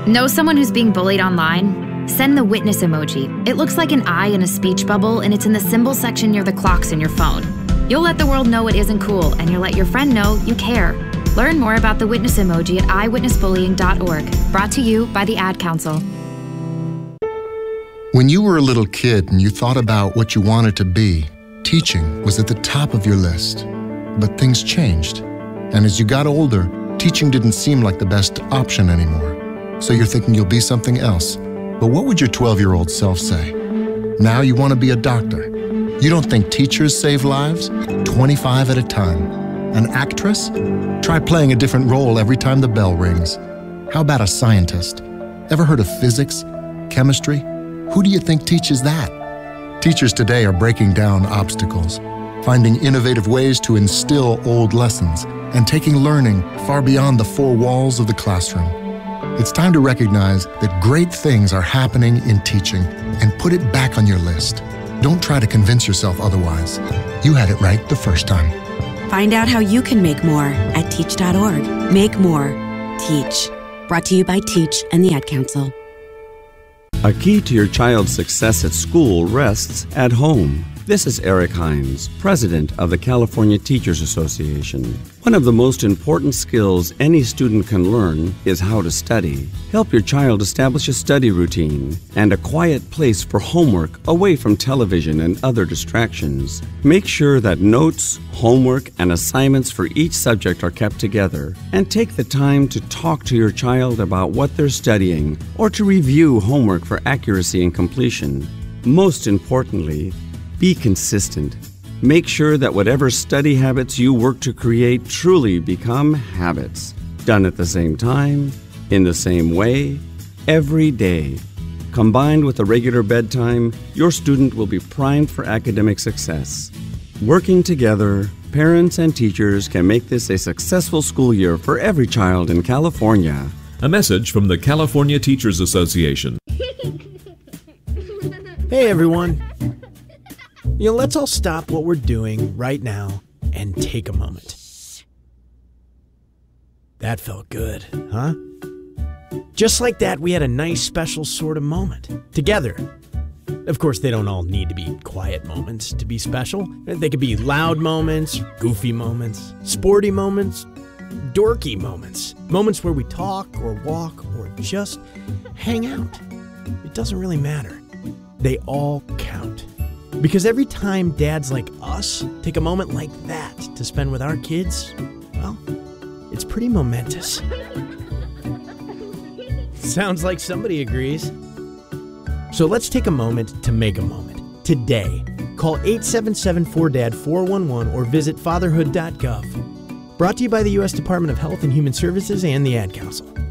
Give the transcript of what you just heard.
Know someone who's being bullied online? Send the witness emoji. It looks like an eye in a speech bubble, and it's in the symbol section near the clocks in your phone. You'll let the world know it isn't cool, and you'll let your friend know you care. Learn more about the witness emoji at eyewitnessbullying.org. Brought to you by the Ad Council. When you were a little kid and you thought about what you wanted to be, teaching was at the top of your list. But things changed. And as you got older, teaching didn't seem like the best option anymore. So you're thinking you'll be something else. But what would your 12-year-old self say? Now you want to be a doctor. You don't think teachers save lives? 25 at a time. An actress? Try playing a different role every time the bell rings. How about a scientist? Ever heard of physics? Chemistry? Who do you think teaches that? Teachers today are breaking down obstacles, finding innovative ways to instill old lessons, and taking learning far beyond the four walls of the classroom. It's time to recognize that great things are happening in teaching and put it back on your list. Don't try to convince yourself otherwise. You had it right the first time. Find out how you can make more at teach.org. Make more. Teach. Brought to you by Teach and the Ad Council. A key to your child's success at school rests at home. This is Eric Hines, president of the California Teachers Association. One of the most important skills any student can learn is how to study. Help your child establish a study routine and a quiet place for homework away from television and other distractions. Make sure that notes, homework, and assignments for each subject are kept together, and take the time to talk to your child about what they're studying or to review homework for accuracy and completion. Most importantly, be consistent. Make sure that whatever study habits you work to create truly become habits. Done at the same time, in the same way, every day. Combined with a regular bedtime, your student will be primed for academic success. Working together, parents and teachers can make this a successful school year for every child in California. A message from the California Teachers Association. Hey everyone. Let's all stop what we're doing right now and take a moment. That felt good, huh? Just like that, we had a nice special sort of moment together. Of course, they don't all need to be quiet moments to be special. They could be loud moments, goofy moments, sporty moments, dorky moments. Moments where we talk or walk or just hang out. It doesn't really matter. They all count. Because every time dads like us take a moment like that to spend with our kids, well, it's pretty momentous. Sounds like somebody agrees. So let's take a moment to make a moment. Today, call 877-4DAD-411 or visit fatherhood.gov. Brought to you by the U.S. Department of Health and Human Services and the Ad Council.